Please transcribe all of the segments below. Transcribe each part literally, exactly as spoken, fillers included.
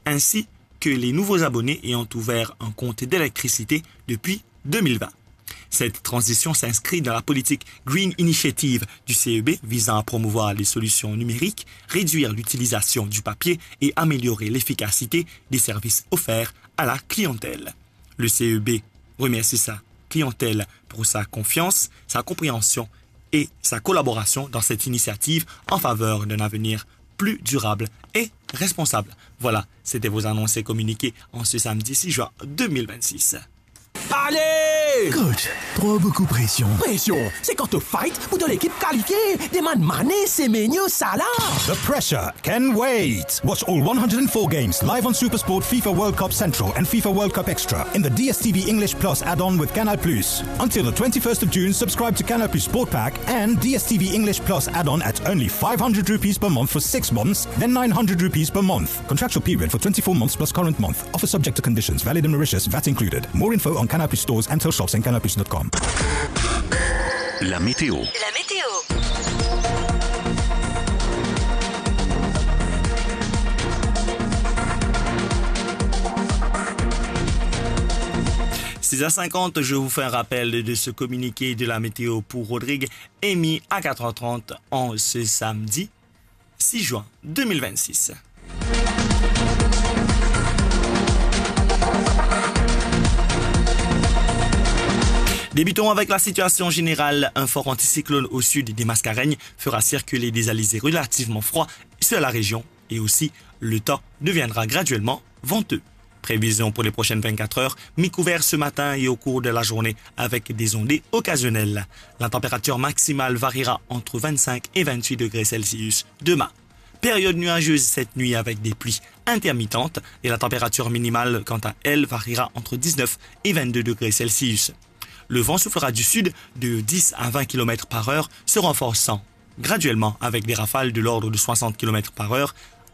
ainsi que les nouveaux abonnés ayant ouvert un compte d'électricité depuis deux mille vingt. Cette transition s'inscrit dans la politique Green Initiative du C E B visant à promouvoir les solutions numériques, réduire l'utilisation du papier et améliorer l'efficacité des services offerts à la clientèle. Le C E B remercie sa clientèle pour sa confiance, sa compréhension et sa collaboration dans cette initiative en faveur d'un avenir plus durable et responsable. Voilà, c'était vos annonces et communiqués en ce samedi six juin deux mille vingt-six. Allez! Coach, trop beaucoup pression. Pression, c'est quand tu fight pour de l'équipe qualifiée. Demande Mané, Semenyo, Salah. The pressure can wait. Watch all one hundred four games live on SuperSport FIFA World Cup Central and FIFA World Cup Extra in the D S T V English Plus add-on with Canal Plus. Until the twenty-first of June, subscribe to Canal Plus Sport Pack and D S T V English Plus add-on at only five hundred rupees per month for six months, then nine hundred rupees per month. Contractual period for twenty-four months plus current month. Offer subject to conditions. Valid in Mauritius. V A T included. More info on Canal Plus stores and shops and canal plus dot com. La météo. La météo. six heures cinquante, je vous fais un rappel de ce communiqué de la météo pour Rodrigue, émis à quatre heures trente en ce samedi six juin deux mille vingt-six. Débutons avec la situation générale. Un fort anticyclone au sud des Mascareignes fera circuler des alizés relativement froids sur la région et aussi le temps deviendra graduellement venteux. Prévision pour les prochaines vingt-quatre heures, mi-couvert ce matin et au cours de la journée avec des ondées occasionnelles. La température maximale variera entre vingt-cinq et vingt-huit degrés Celsius demain. Période nuageuse cette nuit avec des pluies intermittentes et la température minimale quant à elle variera entre dix-neuf et vingt-deux degrés Celsius. Le vent soufflera du sud de dix à vingt kilomètres par heure, se renforçant graduellement avec des rafales de l'ordre de soixante kilomètres par heure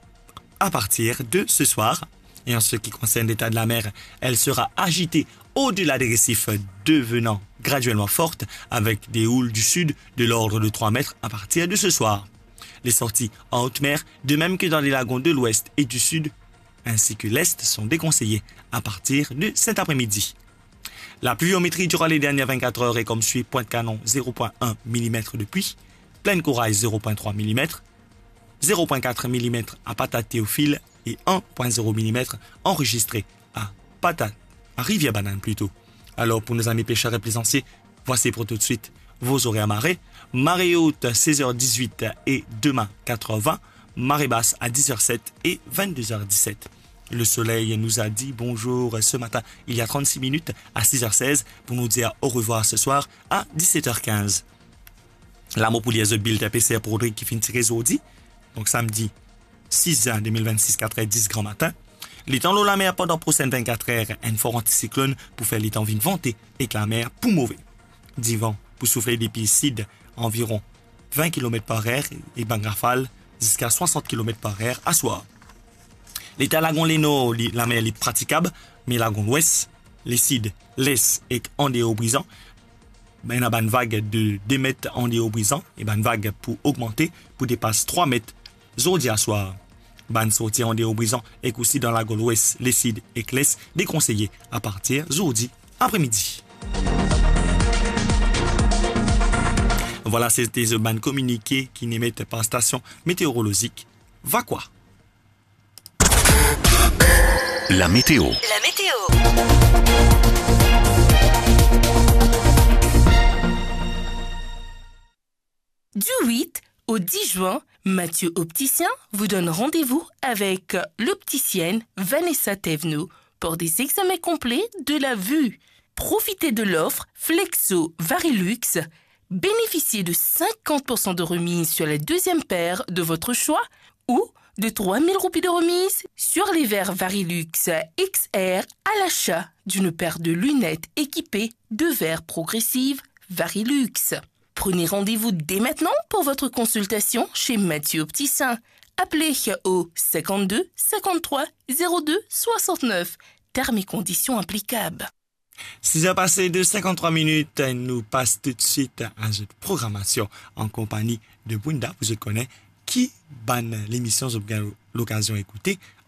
à partir de ce soir. Et en ce qui concerne l'état de la mer, elle sera agitée au-delà des récifs, devenant graduellement forte avec des houles du sud de l'ordre de trois mètres à partir de ce soir. Les sorties en haute mer, de même que dans les lagons de l'ouest et du sud, ainsi que l'est, sont déconseillées à partir de cet après-midi. La pluviométrie durant les dernières vingt-quatre heures est comme suit: Pointe-Canon zéro virgule un millimètre de pluie, Plaine Corail zéro virgule trois millimètres, zéro virgule quatre millimètres à Patate-Théophile et un virgule zéro millimètres enregistré à Patate, à Rivière-Banane plutôt. Alors pour nos amis pêcheurs et plaisanciers, voici pour tout de suite vos horaires marée. Marée haute seize heures dix-huit et demain quatre heures vingt, marée basse à dix heures sept et vingt-deux heures dix-sept. Le soleil nous a dit bonjour ce matin, il y a trente-six minutes, à six heures seize, pour nous dire au revoir ce soir à dix-sept heures quinze. La mot pour les Bill P C R pour Rodrigue qui finit aujourd'hui, donc samedi six juin deux mille vingt-six, quatre heures dix grand matin. Les temps l'eau la mer pendant prochaine vingt-quatre heures, un fort anticyclone pour faire les temps vite vanter et que la mer pour mauvais. Du vent pour souffler des piscides environ vingt kilomètres par heure et ban rafale jusqu'à soixante kilomètres par heure à soir. L'état lagon Leno, la mer est praticable, mais lagon ouest, les cides, l'est et en déo brisant, ben, il y a une vague de deux mètres en déo brisant et ben, une vague pour augmenter pour dépasser trois mètres aujourd'hui à soir. Ben, sortie en déo brisant et aussi dans lagon ouest, les cides et l'est déconseillés à partir d'aujourd'hui après-midi. Voilà, c'était ce ban communiqué qui n'émettent par station météorologique. Va quoi? La météo. La météo. Du huit au dix juin, Mathieu Opticien vous donne rendez-vous avec l'opticienne Vanessa Thévenot pour des examens complets de la vue. Profitez de l'offre Flexo Varilux. Bénéficiez de cinquante pour cent de remise sur la deuxième paire de votre choix ou de trois mille roupies de remise sur les verres Varilux X R à l'achat d'une paire de lunettes équipées de verres progressives Varilux. Prenez rendez-vous dès maintenant pour votre consultation chez Mathieu Opticien. Appelez au cinquante-deux cinquante-trois zéro deux soixante-neuf. Termes et conditions applicables. six heures passées de cinquante-trois minutes, nous passons tout de suite à cette programmation en compagnie de Bunda, vous le connaissez, qui banne l'émission, vous avez l'occasion d'écouter